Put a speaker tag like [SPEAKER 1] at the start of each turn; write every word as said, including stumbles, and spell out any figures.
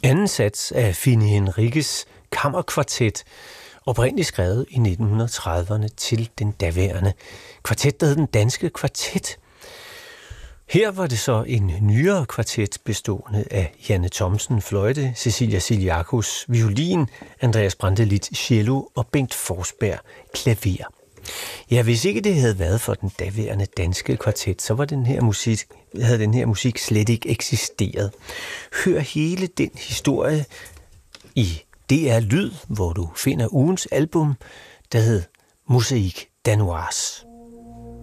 [SPEAKER 1] Anden sats af Fini Henriques kammerkvartet, oprindeligt skrevet i nitten trediverne til den daværende kvartet, der hed Den Danske Kvartet. Her var det så en nyere kvartet bestående af Janne Thomsen fløjte, Cecilia Siliakos violin, Andreas Brantelid cello og Bengt Forsberg klaver. Ja, hvis ikke det havde været for den daværende danske kvartet, så var den her musik, havde den her musik slet ikke eksisteret. Hør hele den historie i D R Lyd, hvor du finder ugens album, der hed Mosaik Danoise.